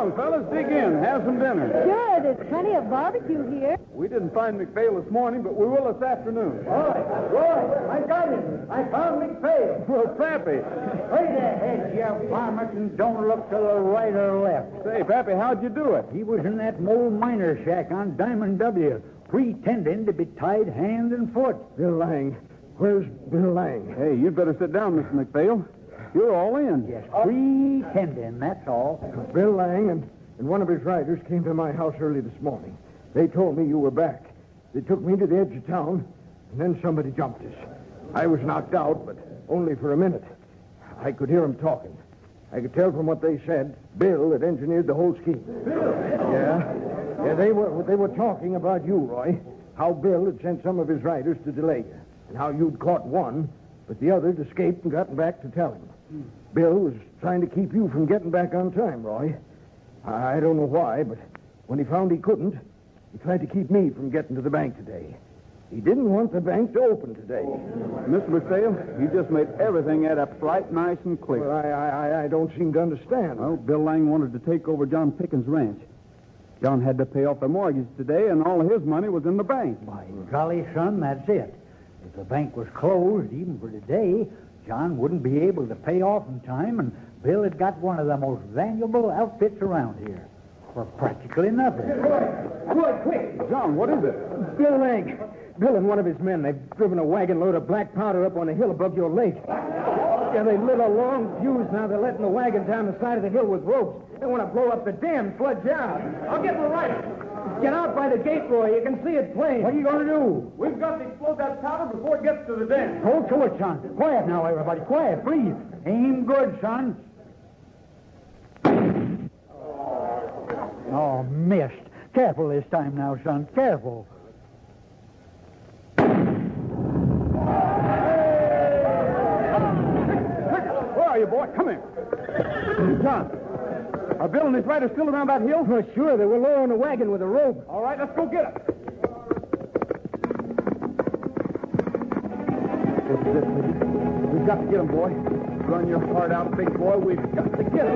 along, fellas. Dig in. Have some dinner. Sure, there's plenty of barbecue here. We didn't find McPhail this morning, but we will this afternoon. Roy, I got him. I found McPhail. Well, Pappy. Straight ahead, you varmint, and don't look to the right or left. Say, Pappy, how'd you do it? He was in that mole miner shack on Diamond W, pretending to be tied hand and foot. Bill Lang. Where's Bill Lang? Hey, you'd better sit down, Mr. McPhail. You're all in. Yes, pretending, that's all. Bill Lang and one of his riders came to my house early this morning. They told me you were back. They took me to the edge of town, and then somebody jumped us. I was knocked out, but only for a minute. I could hear them talking. I could tell from what they said, Bill had engineered the whole scheme. Bill? Yeah, they were talking about you, Roy. How Bill had sent some of his riders to delay you, and how you'd caught one, but the others escaped and gotten back to tell him. Bill was trying to keep you from getting back on time, Roy. I don't know why, but when he found he couldn't, he tried to keep me from getting to the bank today. He didn't want the bank to open today. Mr. McPhail, you just made everything add up right nice and clear. Well, I don't seem to understand. Well, Bill Lang wanted to take over John Pickens' ranch. John had to pay off the mortgage today, and all of his money was in the bank. My golly, son, that's it. If the bank was closed, even for today, John wouldn't be able to pay off in time, and Bill had got one of the most valuable outfits around here for practically nothing. Roy, quick! John, what is it? Bill Lang. Bill and one of his men, they've driven a wagon load of black powder up on a hill above your lake. Yeah, they lit a long fuse. Now they're letting the wagon down the side of the hill with ropes. They want to blow up the dam, sludge out. I'll get the right. Get out by the gate, Roy. You can see it plain. What are you going to do? We've got to explode that powder before it gets to the dam. Hold to it, son. Quiet now, everybody. Quiet, breathe. Aim good, son. Oh, missed. Careful this time now, son. Careful. Where are you, boy? Come here. John, are Bill and his riders still around that hill? Oh, sure. They were lowering the wagon with a rope. All right, let's go get them. We've got to get them, boy. Run your heart out, big boy. We've got to get them.